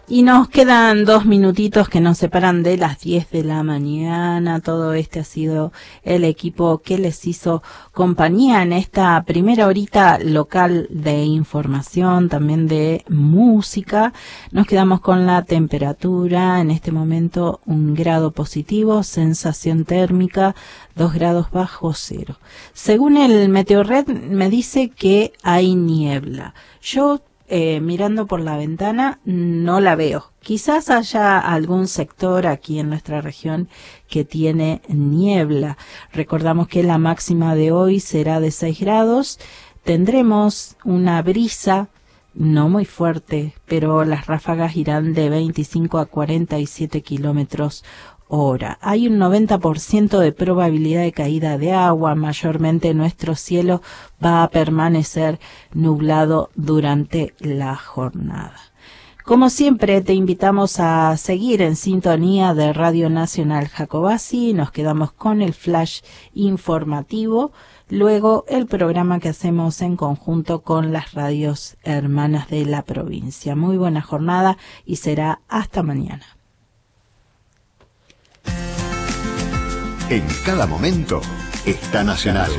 Y nos quedan 2 minutitos que nos separan de las 10 de la mañana. Todo este ha sido el equipo que les hizo compañía en esta primera horita local de información, también de música. Nos quedamos con la temperatura, en este momento 1 grado positivo, sensación térmica 2 grados bajo cero. Según el Meteorred me dice que hay niebla. Yo mirando por la ventana no la veo. Quizás haya algún sector aquí en nuestra región que tiene niebla. Recordamos que la máxima de hoy será de 6 grados. Tendremos una brisa no muy fuerte, pero las ráfagas irán de 25 a 47 kilómetros hora. Hay un 90% de probabilidad de caída de agua. Mayormente nuestro cielo va a permanecer nublado durante la jornada. Como siempre, te invitamos a seguir en sintonía de Radio Nacional Jacobasi. Nos quedamos con el flash informativo. Luego, el programa que hacemos en conjunto con las radios hermanas de la provincia. Muy buena jornada y será hasta mañana. En cada momento está Nacional.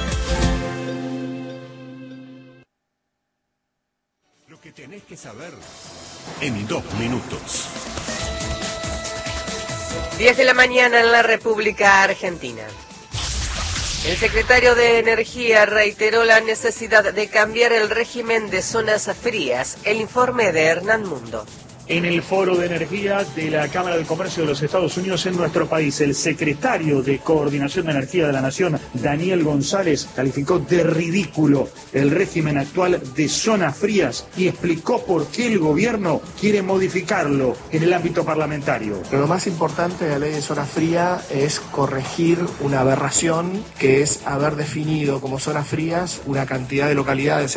Lo que tenés que saber en 2 minutos. 10 de la mañana en la República Argentina. El secretario de Energía reiteró la necesidad de cambiar el régimen de zonas frías. El informe de Hernán Mundo. En el Foro de Energía de la Cámara de Comercio de los Estados Unidos en nuestro país, el secretario de Coordinación de Energía de la Nación, Daniel González, calificó de ridículo el régimen actual de zonas frías y explicó por qué el gobierno quiere modificarlo en el ámbito parlamentario. Lo más importante de la ley de zona fría es corregir una aberración que es haber definido como zonas frías una cantidad de localidades